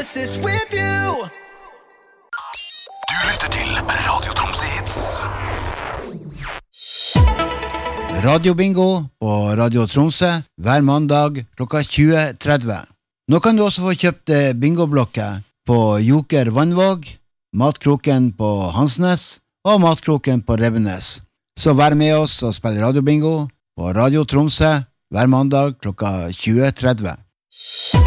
oasis with you. Du lytter til Radio Tromsø Hits. Radio Bingo på Radio Tromsø hver mandag klokka 20:30. Nå kan du også få kjøpt bingoblokker på Joker Vannvåg, Matkroken på Hansnes og Matkroken på Revenes. Så vær med oss og spill Radio Bingo på Radio Tromsø hver mandag klokka 20:30.